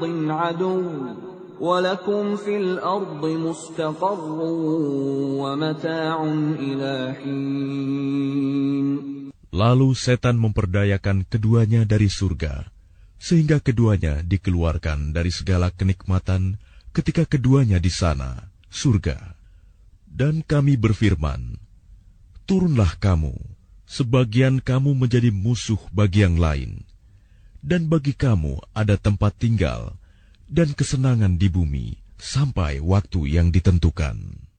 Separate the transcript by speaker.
Speaker 1: عدو ولكم في الأرض مستقر ومتاع إلى حين.
Speaker 2: Lalu setan memperdayakan keduanya dari surga, sehingga keduanya dikeluarkan dari segala kenikmatan ketika keduanya di sana, surga. Dan kami berfirman, turunlah kamu, sebagian kamu menjadi musuh bagi yang lain, dan bagi kamu ada tempat tinggal dan kesenangan di bumi sampai waktu yang ditentukan.